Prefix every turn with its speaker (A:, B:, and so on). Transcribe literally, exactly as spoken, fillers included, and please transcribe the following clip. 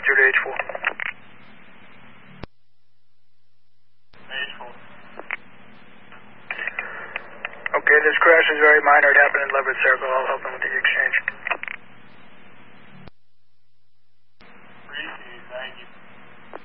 A: Roger to H four.
B: H four.
A: Okay, this crash is very minor. It happened in Leverett Circle. I'll help him with the exchange.